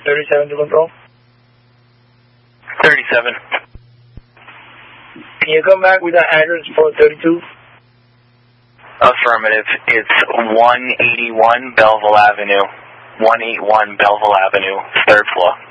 37 to control. 37. Can you come back with that address for 32? Affirmative. It's 181 Belleville Avenue. 181 Belleville Avenue, 3rd floor.